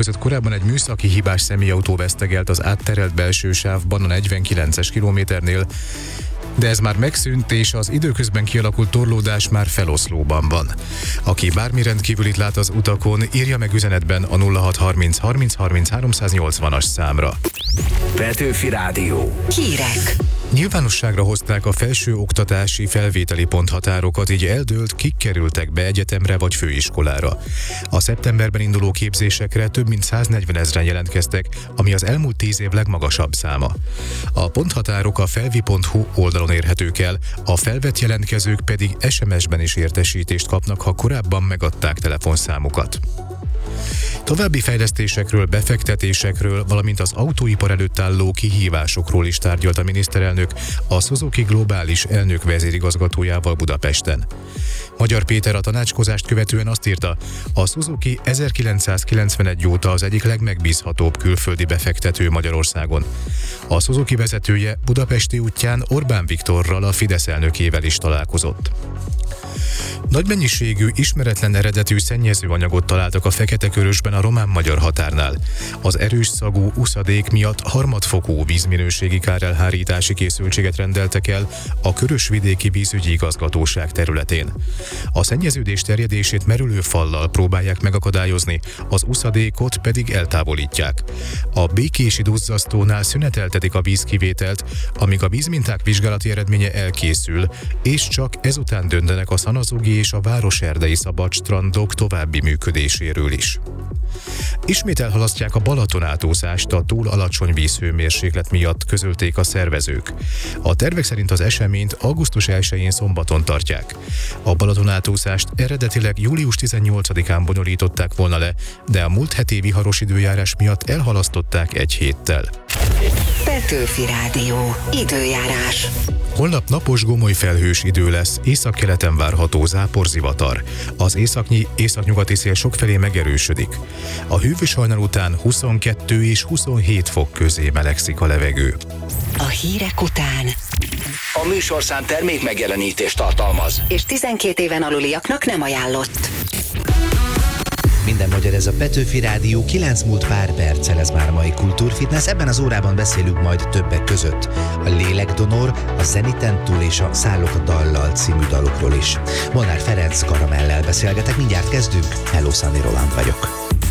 között korábban egy műszaki hibás személyautó vesztegelt az átterelt belső sávban a 49-es kilométernél, de ez már megszűnt, és az időközben kialakult torlódás már feloszlóban van. Aki bármi rendkívülit lát az utakon, írja meg üzenetben a 0630 30 30 380-as számra. Petőfi Rádió. Hírek. Nyilvánosságra hozták a felsőoktatási felvételi ponthatárokat, így eldőlt, kik kerültek be egyetemre vagy főiskolára. A szeptemberben induló képzésekre több mint 140 000 jelentkeztek, ami az elmúlt 10 év legmagasabb száma. A ponthatárok a felvi.hu oldalon érhetők el, a felvett jelentkezők pedig SMS-ben is értesítést kapnak, ha korábban megadták telefonszámukat. További fejlesztésekről, befektetésekről, valamint az autóipar előtt álló kihívásokról is tárgyalt a miniszterelnök a Suzuki globális elnök vezérigazgatójával Budapesten. Magyar Péter a tanácskozást követően azt írta, a Suzuki 1991 óta az egyik legmegbízhatóbb külföldi befektető Magyarországon. A Suzuki vezetője budapesti útján Orbán Viktorral, a Fidesz elnökével is találkozott. Nagy mennyiségű, ismeretlen eredetű szennyezőanyagot találtak a Fekete-Körösben a román-magyar határnál. Az erős szagú uszadék miatt harmadfokú vízminőségi kárelhárítási készültséget rendeltek el a Körösvidéki Vízügyi Igazgatóság területén. A szennyeződés terjedését merülő fallal próbálják megakadályozni, az uszadékot pedig eltávolítják. A békési duzzasztónál szüneteltetik a vízkivételt, amíg a vízminták vizsgálati eredménye elkészül, és csak ezután döntenek a Szanazogi és a Városerdei szabadstrandok további működéséről is. Ismét elhalasztják a Balatonátúszást a túl alacsony vízhőmérséklet miatt, közölték a szervezők. A tervek szerint az eseményt augusztus 1-én szombaton tartják. A Balatonátúszást eredetileg július 18-án bonyolították volna le, de a múlt heti viharos időjárás miatt elhalasztották egy héttel. Petőfi Rádió. Időjárás. Holnap napos, gomoly felhős idő lesz, északkeleten várható záporzivatar. Az északnyugati szél sokfelé megerősödik. A hűvös hajnal után 22 és 27 fok közé melegszik a levegő. A hírek után A műsorszám termék megjelenítést tartalmaz, és 12 éven aluliaknak nem ajánlott. Minden magyar, ez a Petőfi Rádió, 9 múlt pár perccel, ez már a mai Kultúrfitness. Ebben az órában beszélünk majd többek között a Lélekdonor, a Zeniten túl és a Szállok a dallal című dalokról is. Molnár Ferenc Karamellel beszélgetek, mindjárt kezdünk. Hello, Szanni Roland vagyok.